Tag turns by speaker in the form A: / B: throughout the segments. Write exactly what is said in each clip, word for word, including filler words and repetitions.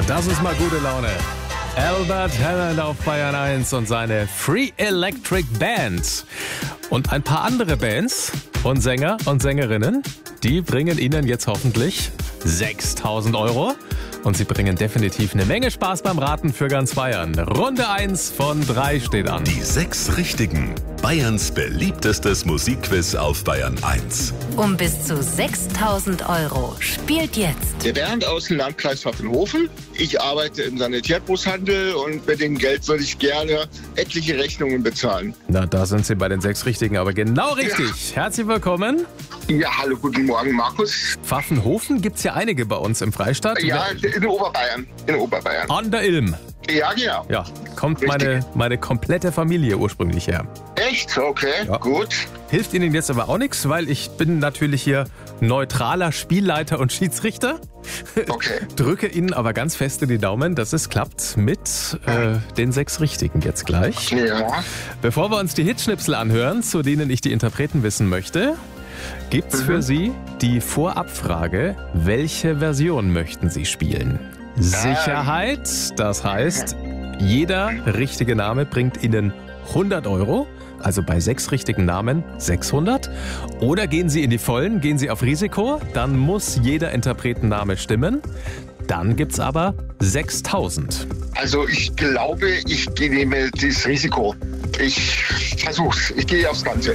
A: das ist mal gute Laune. Albert Hammond auf Bayern eins und seine Free Electric Band. Und ein paar andere Bands und Sänger und Sängerinnen, die bringen Ihnen jetzt hoffentlich sechstausend Euro. Und sie bringen definitiv eine Menge Spaß beim Raten für ganz Bayern. Runde eins von drei steht an.
B: Die sechs Richtigen. Bayerns beliebtestes Musikquiz auf Bayern eins.
C: Um bis zu sechstausend Euro. Spielt jetzt.
D: Der Bernd aus dem Landkreis Pfaffenhofen. Ich arbeite im Sanitärgroßhandel und mit dem Geld würde ich gerne etliche Rechnungen bezahlen.
A: Na, da sind Sie bei den sechs Richtigen, aber genau richtig. Ja. Herzlich willkommen.
D: Ja, hallo, guten Morgen, Markus.
A: Pfaffenhofen gibt's ja einige bei uns im Freistaat.
D: Ja, in Oberbayern. In Oberbayern.
A: An der Ilm.
D: Ja, genau.
A: Ja, kommt meine, meine komplette Familie ursprünglich her.
D: Echt? Okay,
A: ja.
D: Gut.
A: Hilft Ihnen jetzt aber auch nichts, weil ich bin natürlich hier neutraler Spielleiter und Schiedsrichter.
D: Okay.
A: Drücke Ihnen aber ganz fest in die Daumen, dass es klappt mit äh, den sechs Richtigen jetzt gleich.
D: Ja.
A: Bevor wir uns die Hitschnipsel anhören, zu denen ich die Interpreten wissen möchte, gibt's mhm. für Sie die Vorabfrage, welche Version möchten Sie spielen? Sicherheit, das heißt, jeder richtige Name bringt Ihnen hundert Euro, also bei sechs richtigen Namen sechshundert. Oder gehen Sie in die Vollen, gehen Sie auf Risiko, dann muss jeder Interpretenname stimmen. Dann gibt's aber sechstausend.
D: Also ich glaube, ich nehme das Risiko. Ich versuch's, ich gehe aufs Ganze.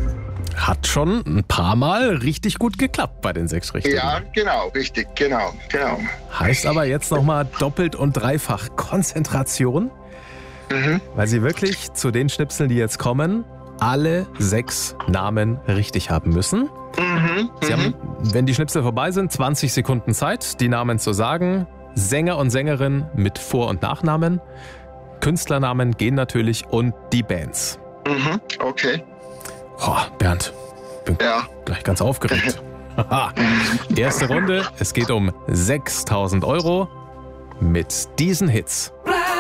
A: Hat schon ein paar Mal richtig gut geklappt bei den sechs Richtigen.
D: Ja, genau, richtig, genau, genau.
A: Heißt aber jetzt nochmal doppelt und dreifach Konzentration, mhm. weil Sie wirklich zu den Schnipseln, die jetzt kommen, alle sechs Namen richtig haben müssen.
D: Mhm.
A: Sie
D: mhm.
A: haben, wenn die Schnipsel vorbei sind, zwanzig Sekunden Zeit, die Namen zu sagen. Sänger und Sängerin mit Vor- und Nachnamen. Künstlernamen gehen natürlich und die Bands.
D: Mhm. Okay.
A: Oh, Bernd, bin
D: ja.
A: gleich ganz aufgeregt. Erste Runde, es geht um sechstausend Euro mit diesen Hits.